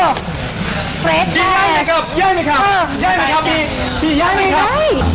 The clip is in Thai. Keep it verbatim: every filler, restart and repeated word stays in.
เฟรชย้ายไหมครับย้ายไหมครับย้ายไหมครับพี่พี่ย้ายไหมครับ